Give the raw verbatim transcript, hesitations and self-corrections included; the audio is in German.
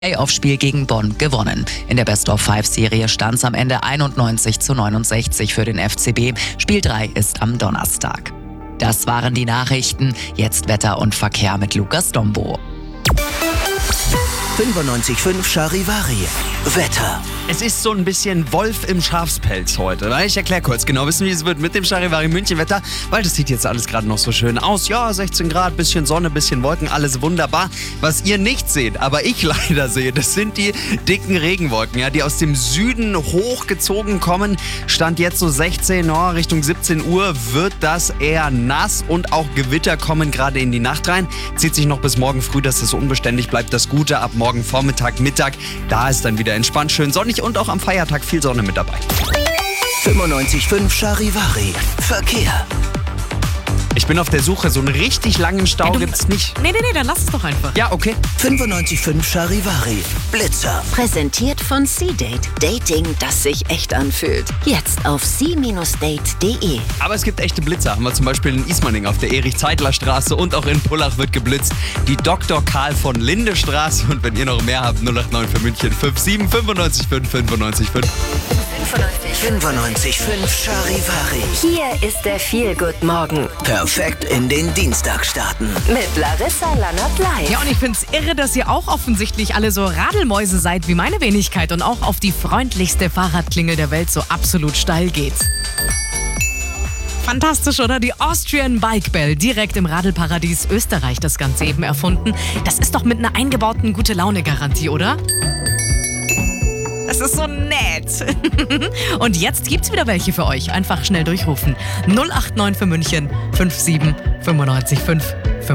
Playoff-Spiel gegen Bonn gewonnen. In der Best-of-Five-Serie stand es am Ende einundneunzig zu neunundsechzig für den F C B. Spiel drei ist am Donnerstag. Das waren die Nachrichten. Jetzt Wetter und Verkehr mit Lukas Dombo. fünfundneunzig Komma fünf Charivari. Wetter. Es ist so ein bisschen Wolf im Schafspelz heute. Ich erkläre kurz genau, wissen wie es wird mit dem Charivari München Wetter, weil das sieht jetzt alles gerade noch so schön aus. Ja, sechzehn Grad, bisschen Sonne, bisschen Wolken, alles wunderbar. Was ihr nicht seht, aber ich leider sehe, das sind die dicken Regenwolken, ja, die aus dem Süden hochgezogen kommen. Stand jetzt so sechzehn, oh, Richtung siebzehn Uhr wird das eher nass und auch Gewitter kommen gerade in die Nacht rein. Zieht sich noch bis morgen früh, dass es unbeständig bleibt. Das Gute ab morgen Vormittag, Mittag, da ist dann wieder entspannt, schön sonnig und auch am Feiertag viel Sonne mit dabei. fünfundneunzig Komma fünf Charivari. Verkehr. Ich bin auf der Suche, so einen richtig langen Stau Ey, du- gibt's nicht. Nee, nee, nee, dann lass es doch einfach. Ja, okay. fünfundneunzig Komma fünf Charivari. Blitzer. Präsentiert von C-Date. Dating, das sich echt anfühlt. Jetzt auf c Date punkt de. Aber es gibt echte Blitzer. Haben wir zum Beispiel in Ismaning auf der Erich-Zeitler-Straße und auch in Pullach wird geblitzt. Die Doktor Karl von Linde Straße. Und wenn ihr noch mehr habt, null acht neun für München fünf sieben fünfundneunzig fünf fünfundneunzig fünf. fünfundneunzig Komma fünf Charivari. Hier ist der Feel-Good-Morgen Perfekt in den Dienstag starten. mit Larissa Lannert live. Ja, und ich find's irre, dass ihr auch offensichtlich alle so Radelmäuse seid wie meine Wenigkeit und auch auf die freundlichste Fahrradklingel der Welt so absolut steil geht. Fantastisch, oder? Die Austrian Bike Bell, direkt im Radelparadies Österreich das Ganze eben erfunden. Das ist doch mit einer eingebauten Gute-Laune-Garantie, oder? Das ist so nett. Und jetzt gibt's wieder welche für euch. Einfach schnell durchrufen. null acht neun für München fünf sieben fünfundneunzig fünf.